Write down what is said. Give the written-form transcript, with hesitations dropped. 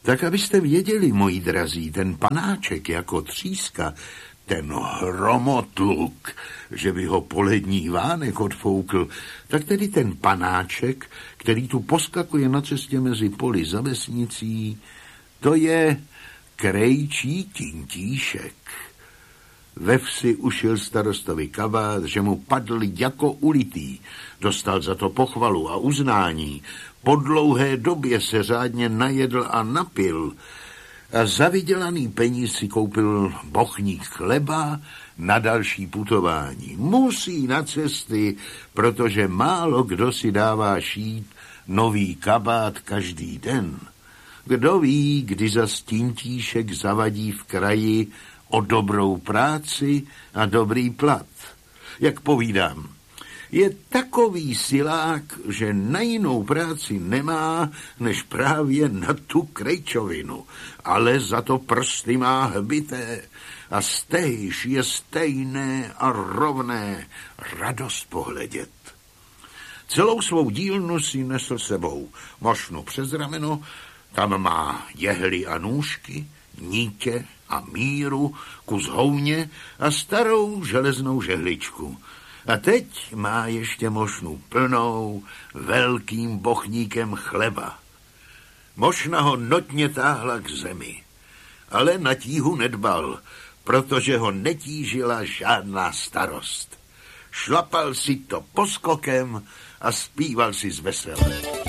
Tak abyste věděli, moji drazí, ten panáček jako tříska, ten hromotluk, že by ho polední vánek odfoukl, tak tedy ten panáček, který tu poskakuje na cestě mezi poli za vesnicí, to je krejčí Tintíšek. Ve vsi ušil starostovi kabát, že mu padl jako ulitý. Dostal za to pochvalu a uznání. Po dlouhé době se řádně najedl a napil a za vydělaný peníz si koupil bochník chleba na další putování. Musí na cesty, protože málo kdo si dává šít nový kabát každý den. Kdo ví, kdy zas Tintíšek zavadí v kraji o dobrou práci a dobrý plat. Jak povídám, je takový silák, že na jinou práci nemá, než právě na tu krejčovinu, ale za to prsty má hbité a stejž je stejné a rovné, radost pohledět. Celou svou dílnu si nesl sebou, mošnu přes rameno, tam má jehly a nůžky, nítě a míru, kus houně a starou železnou žehličku. A teď má ještě mošnu plnou velkým bochníkem chleba. Mošna ho notně táhla k zemi, ale na tíhu nedbal, protože ho netížila žádná starost. Šlapal si to poskokem a zpíval si z veselé.